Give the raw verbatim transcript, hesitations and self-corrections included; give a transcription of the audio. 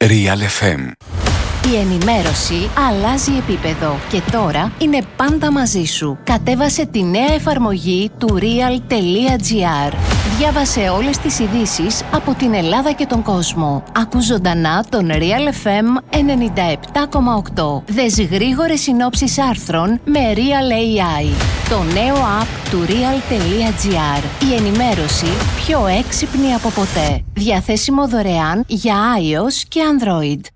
Real εφ εμ. Η ενημέρωση αλλάζει επίπεδο και τώρα είναι πάντα μαζί σου. Κατέβασε τη νέα εφαρμογή του real.gr. Διάβασε όλες τις ειδήσεις από την Ελλάδα και τον κόσμο. Ακού ζωντανά τον Real εφ εμ ενενήντα επτά κόμμα οκτώ. Δες γρήγορες συνόψεις άρθρων με Real έι άι. Το νέο app του real.gr. Η ενημέρωση πιο έξυπνη από ποτέ. Διαθέσιμο δωρεάν για iOS και Android.